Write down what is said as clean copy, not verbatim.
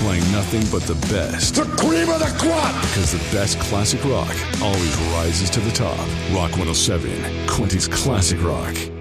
playing nothing but the best. The cream of the crop! Because the best classic rock always rises to the top. Rock 107, Quincy's Classic Rock.